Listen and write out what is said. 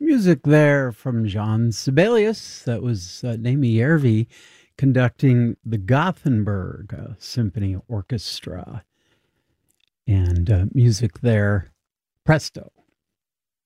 Music there from John Sibelius. That was Naomi Järvi conducting the Gothenburg Symphony Orchestra. And music there, Presto,